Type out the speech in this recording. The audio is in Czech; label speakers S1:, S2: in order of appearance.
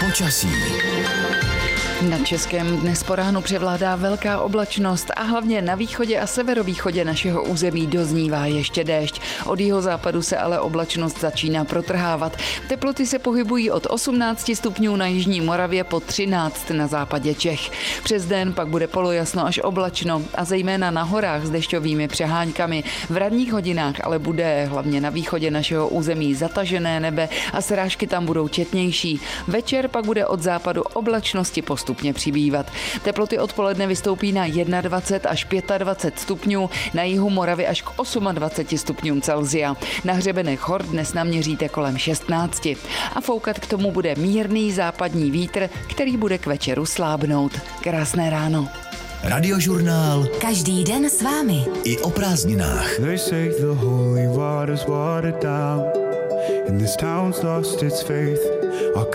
S1: Počasí.
S2: Na českém dnes po ránu převládá velká oblačnost a hlavně na východě a severovýchodě našeho území doznívá ještě déšť. Od jihozápadu se ale oblačnost začíná protrhávat. Teploty se pohybují od 18 stupňů na jižní Moravě po 13 na západě Čech. Přes den pak bude polojasno až oblačno a zejména na horách s dešťovými přeháňkami. V ranních hodinách ale bude hlavně na východě našeho území zatažené nebe a srážky tam budou četnější. Večer pak bude od západu oblačnosti postupně přibývat. Teploty odpoledne vystoupí na 21 až 25 stupňů, na jihu Moravy až k 28 stupňům Celsia. Na hřebenech hor dnes naměříte kolem 16. A foukat k tomu bude mírný západní vítr, který bude k večeru slábnout. Krásné ráno.
S1: Radiožurnál.
S3: Každý den s vámi.
S1: I o prázdninách.
S4: They say the holy water's watered down, and this town's lost its faith.